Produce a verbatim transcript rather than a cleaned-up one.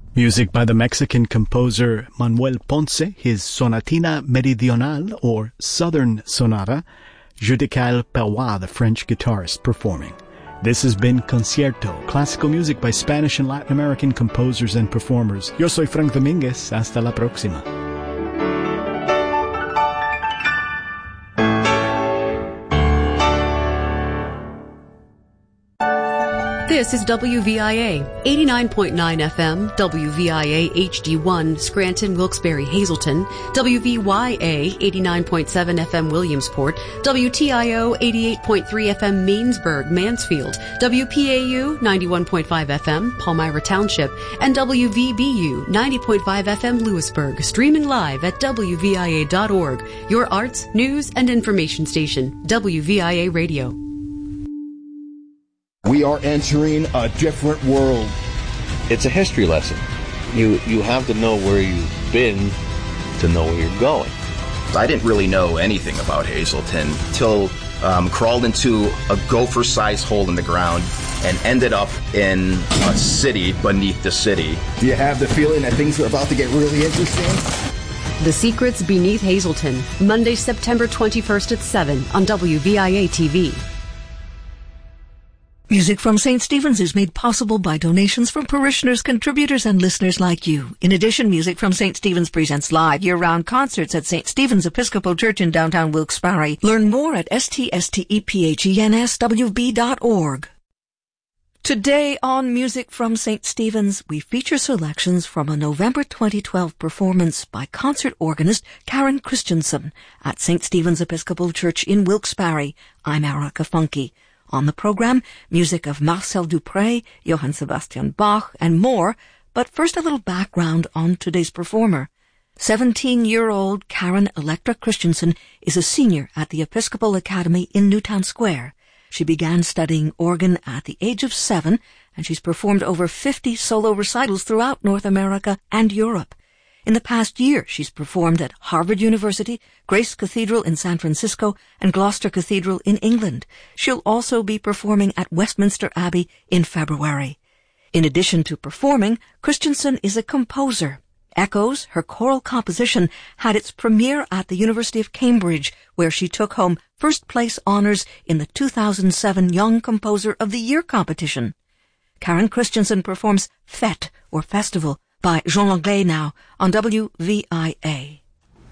Music by the Mexican composer Manuel Ponce, his Sonatina Meridional, or Southern Sonata, Judicael Perrois, the French guitarist, performing. This has been Concierto, classical music by Spanish and Latin American composers and performers. Yo soy Frank Dominguez. Hasta la próxima. This is W V I A, eighty-nine point nine F M, W V I A H D one, Scranton, Wilkes-Barre, Hazleton, W V Y A, eighty-nine point seven F M, Williamsport, W T I O, eighty-eight point three F M, Mainsburg, Mansfield, W P A U, ninety-one point five F M, Palmyra Township, and W V B U, ninety point five F M, Lewisburg, streaming live at W V I A dot org, your arts, news, and information station, W V I A Radio. We are entering a different world. It's a history lesson. You you have to know where you've been to know where you're going. I didn't really know anything about Hazleton till um, crawled into a gopher-sized hole in the ground and ended up in a city beneath the city. Do you have the feeling that things are about to get really interesting? The Secrets Beneath Hazleton, Monday, September twenty-first at seven on W V I A T V. Music from Saint Stephen's is made possible by donations from parishioners, contributors, and listeners like you. In addition, Music from Saint Stephen's presents live year-round concerts at Saint Stephen's Episcopal Church in downtown Wilkes-Barre. Learn more at S T S T E P H E N S W B dot org. Today on Music from Saint Stephen's, we feature selections from a November twenty twelve performance by concert organist Karen Christensen at Saint Stephen's Episcopal Church in Wilkes-Barre. I'm Erica Funke. On the program, music of Marcel Dupré, Johann Sebastian Bach, and more. But first, a little background on today's performer. seventeen-year-old Karen Electra Christensen is a senior at the Episcopal Academy in Newtown Square. She began studying organ at the age of seven, and she's performed over fifty solo recitals throughout North America and Europe. In the past year, she's performed at Harvard University, Grace Cathedral in San Francisco, and Gloucester Cathedral in England. She'll also be performing at Westminster Abbey in February. In addition to performing, Christensen is a composer. Echoes, her choral composition, had its premiere at the University of Cambridge, where she took home first-place honors in the two thousand seven Young Composer of the Year competition. Karen Christensen performs Fête, or Festival, by Jean Langlais now on W V I A.